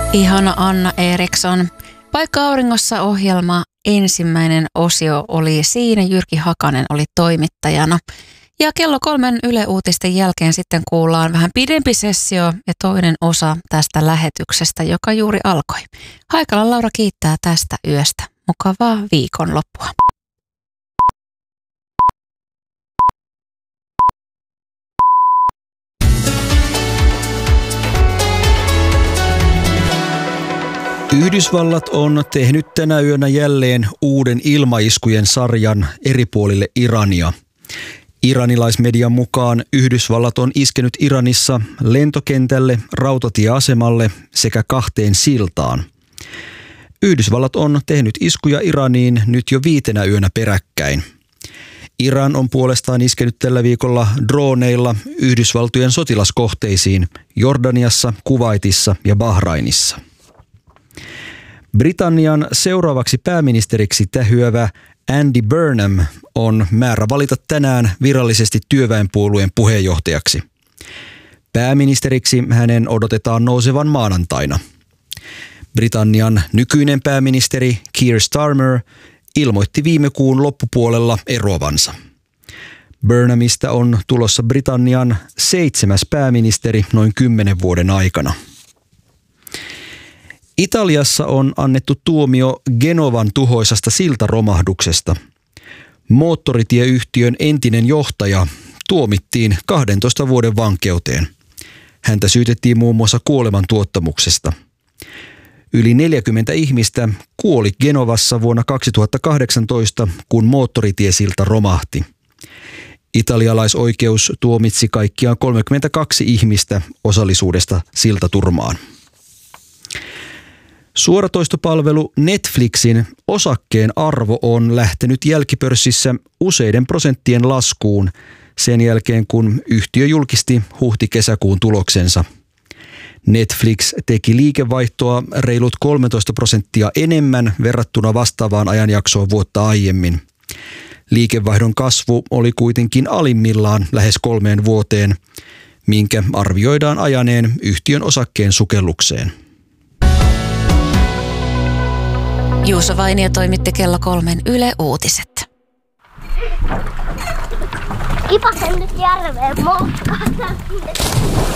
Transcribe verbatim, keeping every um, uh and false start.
Ihana Anna Eriksson. Paikka auringossa -ohjelma ensimmäinen osio oli siinä. Jyrki Hakanen oli toimittajana. Ja kello kolmen Yle Uutisten jälkeen sitten kuullaan vähän pidempi sessio ja toinen osa tästä lähetyksestä, joka juuri alkoi. Haikalan Laura kiittää tästä yöstä. Mukavaa viikonloppua. Yhdysvallat on tehnyt tänä yönä jälleen uuden ilmaiskujen sarjan eri puolille Irania. Iranilaismedian mukaan Yhdysvallat on iskenyt Iranissa lentokentälle, rautatieasemalle sekä kahteen siltaan. Yhdysvallat on tehnyt iskuja Iraniin nyt jo viitenä yönä peräkkäin. Iran on puolestaan iskenyt tällä viikolla droneilla Yhdysvaltojen sotilaskohteisiin Jordaniassa, Kuwaitissa ja Bahrainissa. Britannian seuraavaksi pääministeriksi tähyävä Andy Burnham on määrä valita tänään virallisesti työväenpuolueen puheenjohtajaksi. Pääministeriksi hänen odotetaan nousevan maanantaina. Britannian nykyinen pääministeri Keir Starmer ilmoitti viime kuun loppupuolella eroavansa. Burnhamista on tulossa Britannian seitsemäs pääministeri noin kymmenen vuoden aikana. Italiassa on annettu tuomio Genovan tuhoisasta siltaromahduksesta. Moottoritieyhtiön entinen johtaja tuomittiin kahdentoista vuoden vankeuteen. Häntä syytettiin muun muassa kuolemantuottamuksesta. Yli neljäkymmentä ihmistä kuoli Genovassa vuonna kaksituhattakahdeksantoista, kun moottoritiesilta romahti. Italialaisoikeus tuomitsi kaikkiaan kolmekymmentäkaksi ihmistä osallisuudesta siltaturmaan. Suoratoistopalvelu Netflixin osakkeen arvo on lähtenyt jälkipörssissä useiden prosenttien laskuun sen jälkeen, kun yhtiö julkisti huhti-kesäkuun tuloksensa. Netflix teki liikevaihtoa reilut kolmetoista prosenttia enemmän verrattuna vastaavaan ajanjaksoon vuotta aiemmin. Liikevaihdon kasvu oli kuitenkin alimmillaan lähes kolmeen vuoteen, minkä arvioidaan ajaneen yhtiön osakkeen sukellukseen. Juuso Vainio toimitti kello kolmen Yle Uutiset. Kipasen nyt järveen moukkaan.